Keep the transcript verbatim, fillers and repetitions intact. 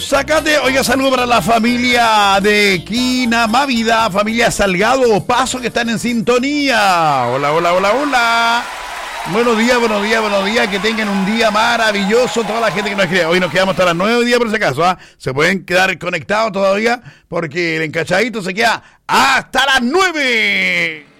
Sácate, oiga, saludo para la familia de Quina, Mávida, familia Salgado, Paso, que están en sintonía. Hola, hola, hola, hola. Buenos días, buenos días, buenos días, que tengan un día maravilloso toda la gente que nos escribe. Hoy nos quedamos hasta las nueve días por si acaso, ¿ah? Se pueden quedar conectados todavía porque el encachadito se queda hasta las nueve.